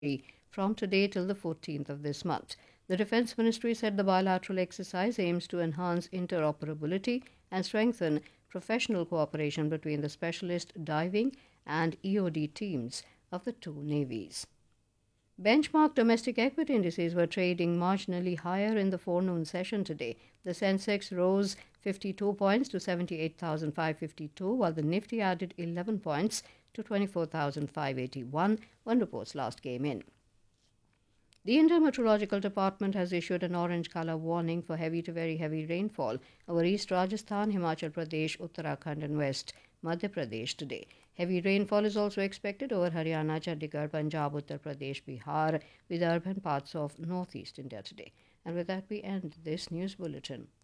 from today till the 14th of this month. The Defence Ministry said the bilateral exercise aims to enhance interoperability and strengthen professional cooperation between the specialist diving and EOD teams of the two navies. Benchmark domestic equity indices were trading marginally higher in the forenoon session today. The Sensex rose 52 points to 78,552, while the Nifty added 11 points to 24,581 when reports last came in. The Indian Meteorological Department has issued an orange colour warning for heavy to very heavy rainfall over East Rajasthan, Himachal Pradesh, Uttarakhand and West Madhya Pradesh today. Heavy rainfall is also expected over Haryana, Chandigarh, Punjab, Uttar Pradesh, Bihar, Vidarbha and parts of northeast India today. And with that we end this news bulletin.